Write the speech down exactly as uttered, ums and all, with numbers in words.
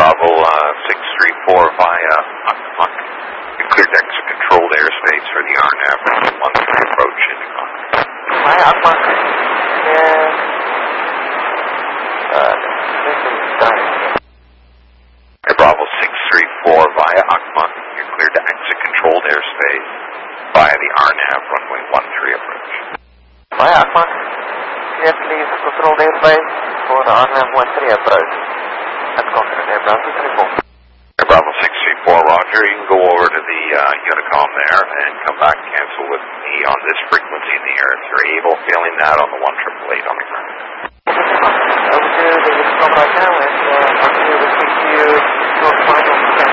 Bravo uh, six three four via Octomont. You cleared exit controlled airspace for the R N A V runway one three approach into contact. Via Octomont. Yeah. Uh, this is done. Hey, Bravo six three four via Octomont. You're cleared to exit controlled airspace via the R N A V runway one three approach. Via Octomont. Clear to leave controlled airspace for the R N A V one three approach. That's confident there, Bravo six three four. Hey, Bravo six three four, roger. You can go over to the uh, Unicom there and come back and cancel with me on this frequency in the air if you're able, failing that on the one triple eight on the ground. Over to the Unicom right now, and uh, I'm here to speak to you. Your final